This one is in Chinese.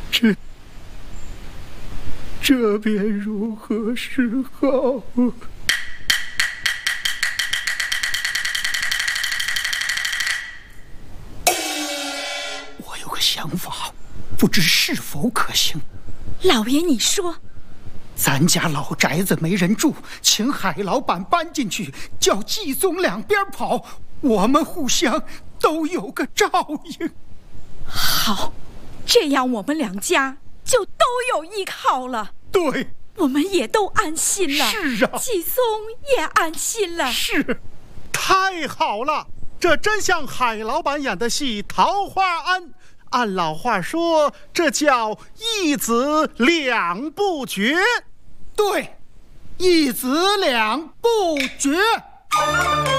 这便如何是好？我有个想法，不知是否可行。 老爷，你说。 咱家老宅子没人住，请海老板搬进去，叫季宗两边跑，我们互相都有个照应。 好，这样我们两家就都有依靠了。 对， 我们也都安心了。 是啊， 季宗也安心了。 是， 太好了，这真像海老板演的戏《桃花庵》。按老话说，这叫一子两不绝。 对，一子两不绝。